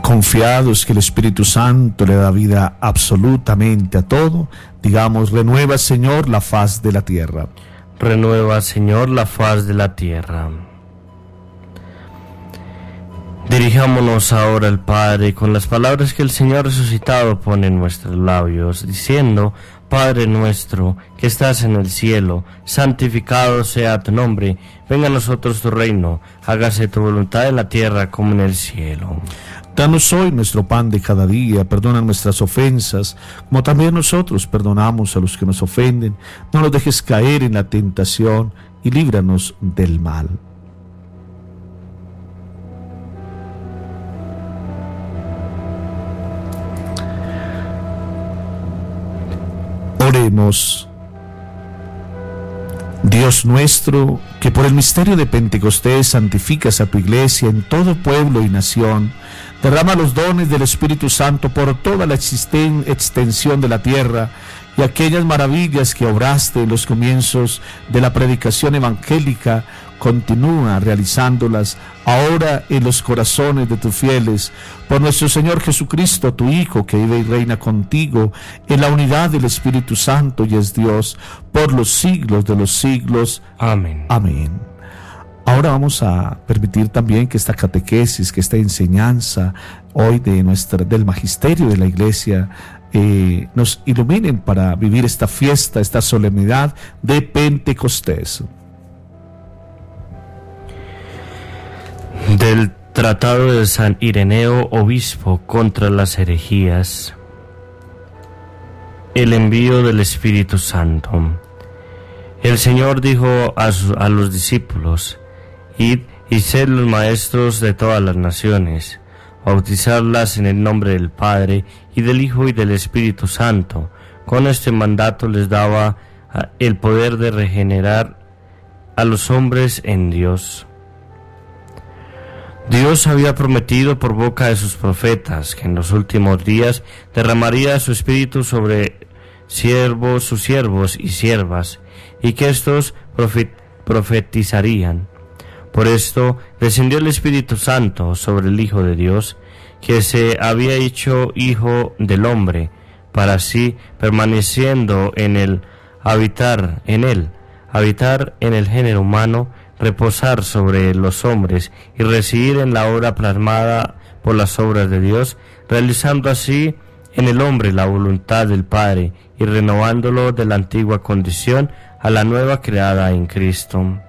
Confiados que el Espíritu Santo le da vida absolutamente a todo, digamos: renueva, Señor, la faz de la tierra. Renueva, Señor, la faz de la tierra. Dirijámonos ahora al Padre con las palabras que el Señor resucitado pone en nuestros labios, diciendo: Padre nuestro, que estás en el cielo, santificado sea tu nombre, venga a nosotros tu reino, hágase tu voluntad en la tierra como en el cielo. Danos hoy nuestro pan de cada día, perdona nuestras ofensas, como también nosotros perdonamos a los que nos ofenden. No nos dejes caer en la tentación y líbranos del mal. Oremos. Dios nuestro, que por el misterio de Pentecostés santificas a tu iglesia en todo pueblo y nación, derrama los dones del Espíritu Santo por toda la extensión de la tierra, y aquellas maravillas que obraste en los comienzos de la predicación evangélica, continúa realizándolas ahora en los corazones de tus fieles, por nuestro Señor Jesucristo, tu Hijo, que vive y reina contigo en la unidad del Espíritu Santo y es Dios por los siglos de los siglos. Amén. Amén. Ahora vamos a permitir también que esta catequesis, que esta enseñanza hoy del magisterio de la Iglesia nos iluminen para vivir esta fiesta, esta solemnidad de Pentecostés. Del Tratado de San Ireneo, obispo, contra las herejías. El envío del Espíritu Santo. El Señor dijo a los discípulos: Id y sed los maestros de todas las naciones, bautizadlas en el nombre del Padre, y del Hijo, y del Espíritu Santo. Con este mandato les daba el poder de regenerar a los hombres en Dios. Dios había prometido por boca de sus profetas que en los últimos días derramaría su Espíritu sobre sus siervos y siervas, y que éstos profetizarían. Por esto descendió el Espíritu Santo sobre el Hijo de Dios, que se había hecho Hijo del Hombre, para así, permaneciendo en él, habitar en el género humano, reposar sobre los hombres y residir en la obra plasmada por las obras de Dios, realizando así en el hombre la voluntad del Padre y renovándolo de la antigua condición a la nueva creada en Cristo.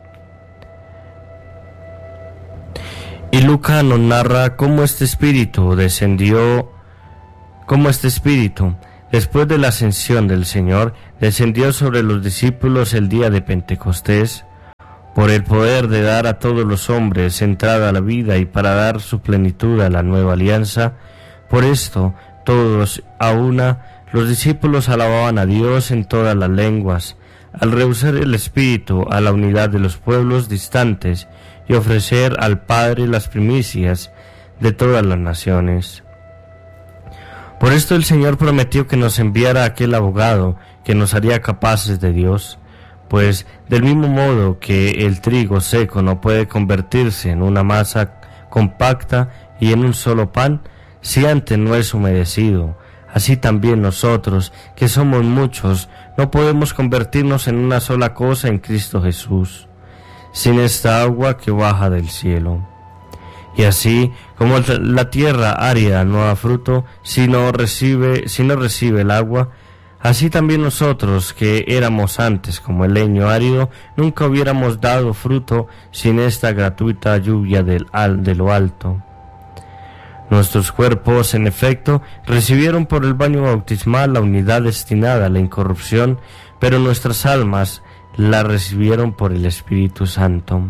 Y Lucas nos narra cómo este Espíritu, después de la ascensión del Señor, descendió sobre los discípulos el día de Pentecostés, por el poder de dar a todos los hombres entrada a la vida y para dar su plenitud a la nueva alianza. Por esto, todos a una, los discípulos alababan a Dios en todas las lenguas, al rehusar el Espíritu a la unidad de los pueblos distantes y ofrecer al Padre las primicias de todas las naciones. Por esto el Señor prometió que nos enviara aquel abogado que nos haría capaces de Dios, pues del mismo modo que el trigo seco no puede convertirse en una masa compacta y en un solo pan, si antes no es humedecido, así también nosotros, que somos muchos, no podemos convertirnos en una sola cosa en Cristo Jesús, sin esta agua que baja del cielo. Y así como la tierra árida no da fruto si no recibe el agua, así también nosotros, que éramos antes como el leño árido, nunca hubiéramos dado fruto sin esta gratuita lluvia de lo alto. Nuestros cuerpos, en efecto, recibieron por el baño bautismal la unidad destinada a la incorrupción, pero nuestras almas la recibieron por el Espíritu Santo.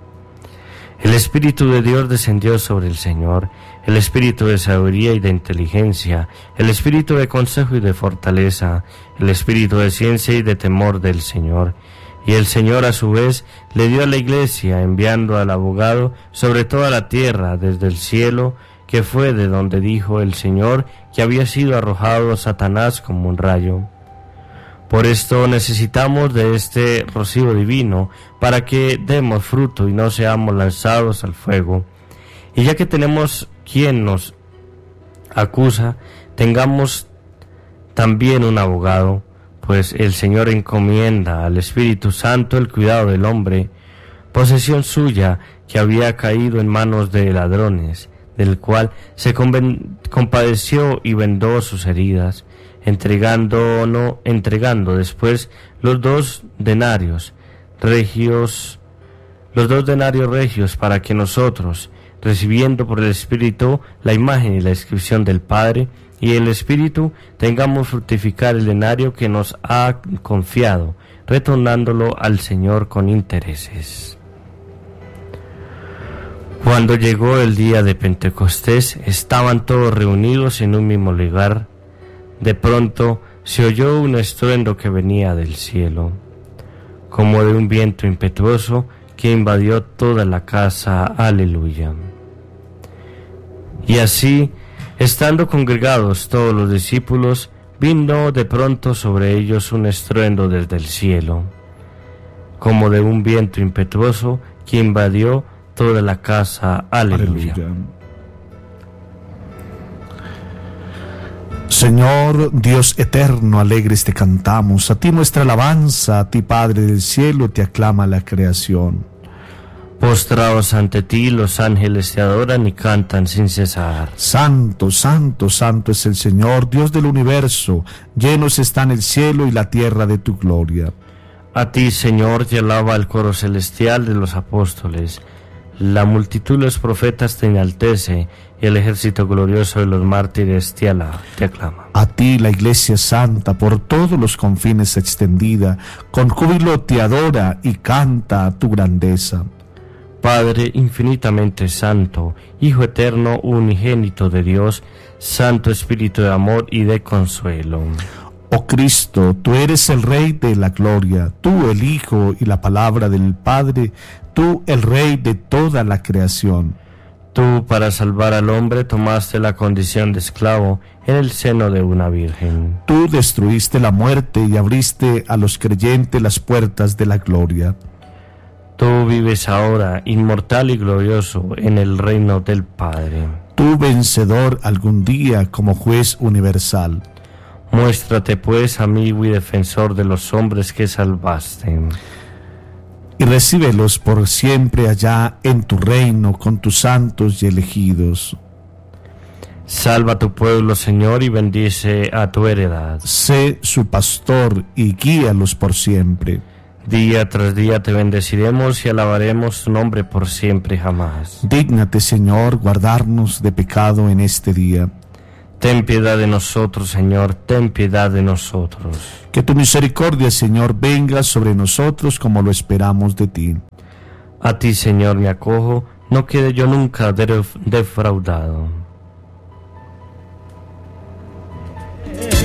El Espíritu de Dios descendió sobre el Señor, el Espíritu de sabiduría y de inteligencia, el Espíritu de consejo y de fortaleza, el Espíritu de ciencia y de temor del Señor. Y el Señor a su vez le dio a la Iglesia, enviando al abogado sobre toda la tierra desde el cielo, que fue de donde dijo el Señor que había sido arrojado Satanás como un rayo. Por esto necesitamos de este rocío divino, para que demos fruto y no seamos lanzados al fuego. Y ya que tenemos quien nos acusa, tengamos también un abogado, pues el Señor encomienda al Espíritu Santo el cuidado del hombre, posesión suya que había caído en manos de ladrones, del cual se compadeció y vendó sus heridas, entregando después los 2 denarios regios, para que nosotros, recibiendo por el Espíritu la imagen y la inscripción del Padre y el Espíritu, tengamos fructificar el denario que nos ha confiado, retornándolo al Señor con intereses. Cuando llegó el día de Pentecostés, estaban todos reunidos en un mismo lugar. De pronto se oyó un estruendo que venía del cielo, como de un viento impetuoso que invadió toda la casa. Aleluya. Y así, estando congregados todos los discípulos, vino de pronto sobre ellos un estruendo desde el cielo, como de un viento impetuoso que invadió toda la casa. Aleluya. Señor Dios eterno, alegres te cantamos, a ti nuestra alabanza, a ti Padre del cielo te aclama la creación. Postrados ante ti los ángeles te adoran y cantan sin cesar. Santo, santo, santo es el Señor, Dios del universo, llenos están el cielo y la tierra de tu gloria. A ti, Señor, te alaba el coro celestial de los apóstoles, la multitud de los profetas te enaltece, y el ejército glorioso de los mártires te aclama. A ti la Iglesia Santa, por todos los confines extendida, con júbilo te adora y canta tu grandeza. Padre infinitamente santo, Hijo eterno, unigénito de Dios, Santo Espíritu de amor y de consuelo. Oh Cristo, tú eres el Rey de la gloria, tú el Hijo y la palabra del Padre, tú el Rey de toda la creación. Tú, para salvar al hombre, tomaste la condición de esclavo en el seno de una virgen. Tú destruiste la muerte y abriste a los creyentes las puertas de la gloria. Tú vives ahora, inmortal y glorioso, en el reino del Padre. Tú, vencedor algún día como juez universal. Muéstrate, pues, amigo y defensor de los hombres que salvaste. Y recíbelos por siempre allá en tu reino con tus santos y elegidos. Salva a tu pueblo, Señor, y bendice a tu heredad. Sé su pastor y guíalos por siempre. Día tras día te bendeciremos y alabaremos tu nombre por siempre y jamás. Dígnate, Señor, guardarnos de pecado en este día. Ten piedad de nosotros, Señor, ten piedad de nosotros. Que tu misericordia, Señor, venga sobre nosotros como lo esperamos de ti. A ti, Señor, me acojo, no quede yo nunca defraudado.